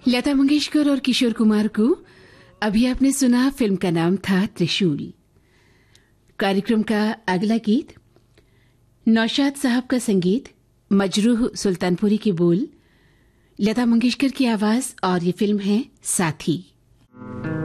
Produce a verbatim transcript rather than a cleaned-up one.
लता मंगेशकर और किशोर कुमार को अभी आपने सुना। फिल्म का नाम था त्रिशूल। कार्यक्रम का अगला गीत नौशाद साहब का संगीत, मजरूह सुल्तानपुरी के बोल, लता मंगेशकर की आवाज और ये फिल्म है साथी।